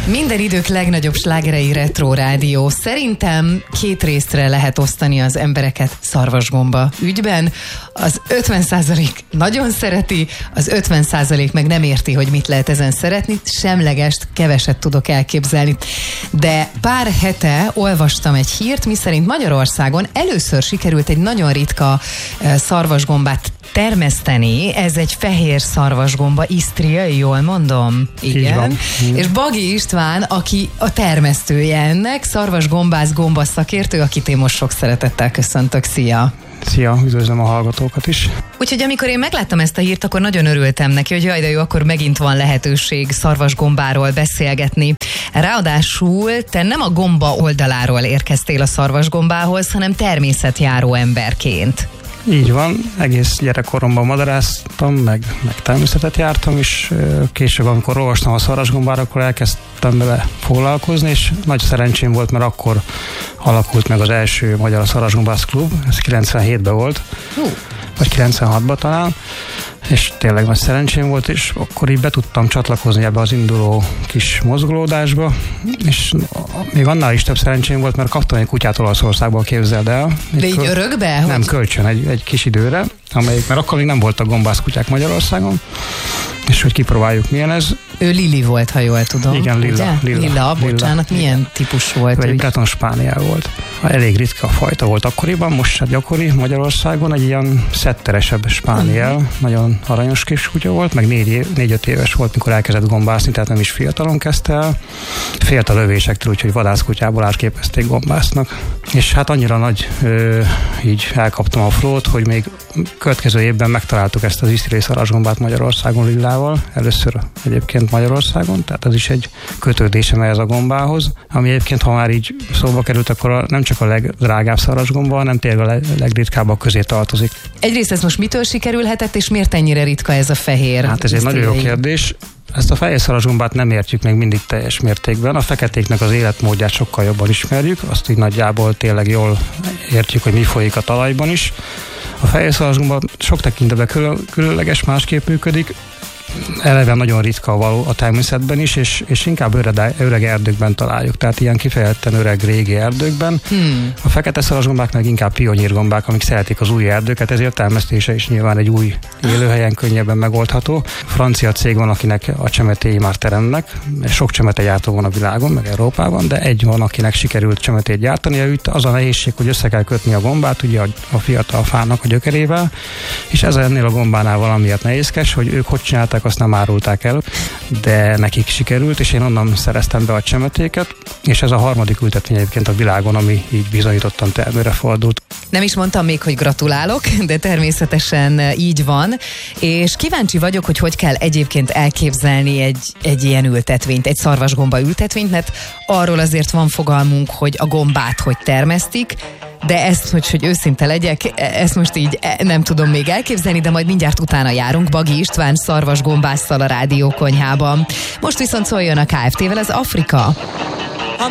Minden idők legnagyobb slágerei Retro Rádió. Szerintem 2 részre lehet osztani az embereket szarvasgomba ügyben. Az 50% nagyon szereti, az 50% meg nem érti, hogy mit lehet ezen szeretni. Semlegest keveset tudok elképzelni. De pár hete olvastam egy hírt, miszerint Magyarországon először sikerült egy nagyon ritka szarvasgombát termeszteni. Ez egy fehér szarvasgomba, isztriai, jól mondom? Igen. És Bagi István, aki a termesztője ennek, szarvasgombász gombaszakértő, akit én most sok szeretettel köszöntök. Szia! Szia, üdvözlöm a hallgatókat is. Úgyhogy amikor én megláttam ezt a hírt, akkor nagyon örültem neki, hogy jaj, de jó, akkor megint van lehetőség szarvasgombáról beszélgetni. Ráadásul te nem a gomba oldaláról érkeztél a szarvasgombához, hanem természetjáró emberként. Így van, egész gyerekkoromban madaráztam, meg természetet jártam, és később, amikor olvastam a szarvasgombára, akkor elkezdtem vele foglalkozni, és nagy szerencsém volt, mert akkor alakult meg az első magyar szarvasgombász klub, ez 97-ben volt, vagy 96-ban talán, és tényleg nagy szerencsém volt, és akkor így be tudtam csatlakozni ebbe az induló kis mozgolódásba, és még annál is több szerencsém volt, mert kaptam egy kutyát Olaszországból, képzeld el. De így örökbe? Nem, kölcsön, egy kis időre, mert akkor még nem voltak gombász kutyák Magyarországon, és hogy kipróbáljuk, milyen ez. Ő Lili volt, ha jól tudom. Igen, Lilla, bocsánat, milyen típus volt? Egy breton spániel volt. Elég ritka fajta volt akkoriban, most se gyakori Magyarországon, egy ilyen szetteresebb spániel, nagyon aranyos kis kutya volt, meg 4-5 éves volt, mikor elkezdett gombászni, tehát nem is fiatalon kezdte el. Félt a lövésektől, úgyhogy vadászkutyából átképezték gombásznak. És hát annyira nagy így elkaptam a flót, hogy még következő évben megtaláltuk ezt az isztriai szarvasgombát Magyarországon Lillával, először egyébként Magyarországon, tehát az is egy kötődésem ehhez a gombához, ami egyébként, ha már így szóba került, akkor nem csak a legdrágább szarvasgomba, hanem tényleg a legritkábbak közé tartozik. Egyrészt ez most mitől sikerülhetett, és miért ennyire ritka ez a fehér? Hát ez egy nagyon jó kérdés. Ezt a fehér szarvasgombát nem értjük még mindig teljes mértékben. A feketéknek az életmódját sokkal jobban ismerjük, azt így nagyjából tényleg jól értjük, hogy mi folyik a talajban is. A fehér szarvasgomba sok tekintetben különleges, másképp működik. Eleve nagyon ritka való a természetben is, és inkább öreg erdőkben találjuk, tehát ilyen kifejezetten öreg régi erdőkben. A fekete szarvasgombák meg inkább pionírgombák, amik szeretik az új erdőket, ezért termesztése is nyilván egy új élőhelyen könnyebben megoldható. Francia cég van, akinek a csemetéi már teremnek, sok csemetegyártó van a világon, meg Európában, de egy van, akinek sikerült csemetét gyártani. Az a nehézség, hogy össze kell kötni a gombát, ugye a fiatal fának a gyökerével, és ez ennél a gombánál valamiért nehézkes, hogy ők hogy csinálták, azt nem árulták el, de nekik sikerült, és én onnan szereztem be a csemetéket, és ez a harmadik ültetvény egyébként a világon, ami így bizonyítottan termőre fordult. Nem is mondtam még, hogy gratulálok, de természetesen így van, és kíváncsi vagyok, hogy kell egyébként elképzelni egy ilyen ültetvényt, egy szarvasgomba ültetvényt, mert arról azért van fogalmunk, hogy a gombát hogy termesztik, de ezt, hogy őszinte legyek, ezt most így nem tudom még elképzelni, de majd mindjárt utána járunk Bagi István szarvasgombásszal a rádiókonyhában. Most viszont szóljon a Kft-vel az Afrika.